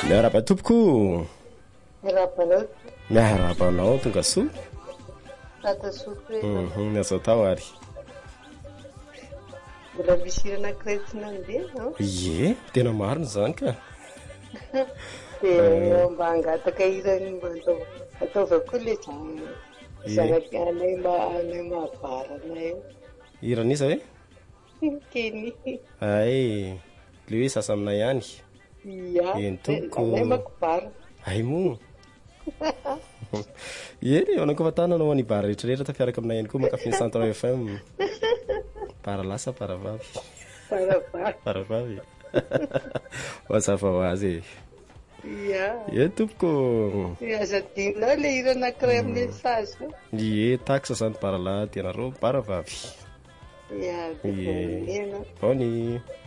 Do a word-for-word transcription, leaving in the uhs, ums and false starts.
miaraba tompoko miarabanao tonga soa miazao tao ary ye tena marina zany ka dia mba angataka irany mba ataovako le zanakanay mahabaranay iran'iza hoe keny ay le hoe sasa aminay ihany eny tompoko makobara ay mo eny eo anako fa tananao any bara rehetrarehetra tafiaraka aminay ihany koa makafiny centre F M paralasa paravavy paravavy mazava ho azy e tompoko azadinao le hira anankiray amin'ny message ye taxa zany parala tianareo paravavy ia Boni